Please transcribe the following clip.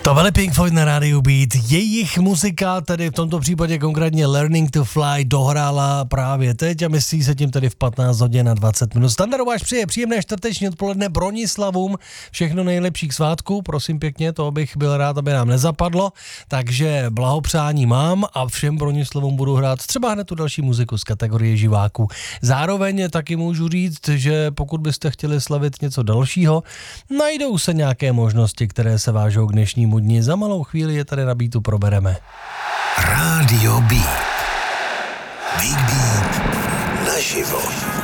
To byly Pink Floyd na rádiu Beat. Jejich muzika, tedy v tomto případě konkrétně Learning to Fly, dohrála právě teď a myslí se tím tedy v 15 hodin a 20 minut. Standardová přeje příjemné čtvrteční odpoledne Bronislavům, všechno nejlepších svátků, prosím pěkně, to bych byl rád, aby nám nezapadlo, takže blahopřání mám a všem Bronislavům budu hrát třeba hned tu další muziku z kategorie živáků. Zároveň taky můžu říct, že pokud byste chtěli slavit něco dalšího, najdou se nějaké možnosti, které se vážou k dnešnímu dni. Za malou chvíli je tady na Beatu probereme. Rádio Beat. Big Beat naživo.